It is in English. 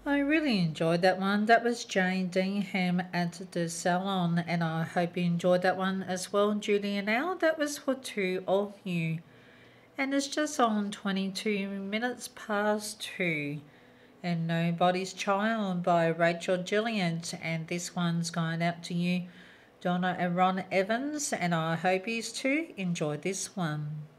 I really enjoyed that one. That was Jane Dingham at the salon, and I hope you enjoyed that one as well, Julie and Al. That was for two of you. And it's just on 22 minutes past 2. And Nobody's Child by Rachel Gilliard. And this one's going out to you, Donna and Ron Evans. And I hope you too enjoy this one.